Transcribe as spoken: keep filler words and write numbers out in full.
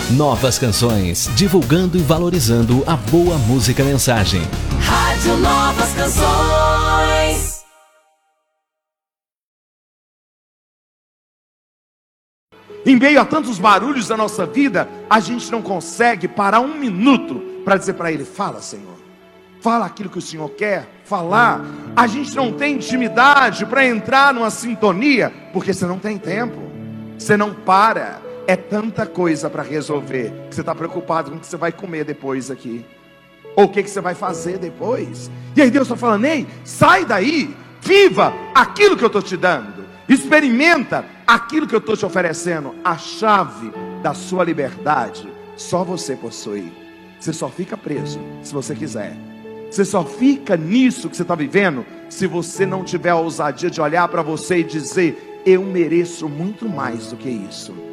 Novas canções, divulgando e valorizando a boa música mensagem. Rádio Novas Canções. Em meio a tantos barulhos da nossa vida, a gente não consegue parar um minuto para dizer para Ele: fala, Senhor, fala aquilo que o Senhor quer falar. A gente não tem intimidade para entrar numa sintonia, porque você não tem tempo, você não para. É tanta coisa para resolver que você está preocupado com o que você vai comer depois aqui, ou o que, que você vai fazer depois. E aí Deus está falando: ei, sai daí, viva aquilo que eu estou te dando, experimenta aquilo que eu estou te oferecendo. A chave da sua liberdade só você possui. Você só fica preso se você quiser. Você só fica nisso que você está vivendo se você não tiver a ousadia de olhar para você e dizer: eu mereço muito mais do que isso.